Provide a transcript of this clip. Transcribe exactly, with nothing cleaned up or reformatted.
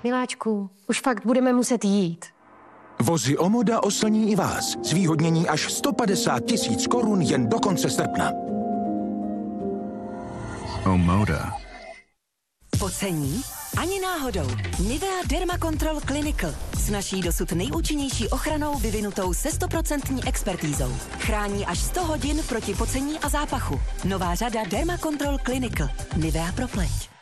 Miláčku, už fakt budeme muset jít. Vozy Omoda oslní i vás. Zvýhodnění až sto padesát tisíc korun jen do konce srpna. Omoda. Pocení? Ani náhodou. Nivea Derma Control Clinical s naší dosud nejúčinnější ochranou vyvinutou se stoprocentní expertízou. Chrání až sto hodin proti pocení a zápachu. Nová řada Derma Control Clinical. Nivea pro pleť.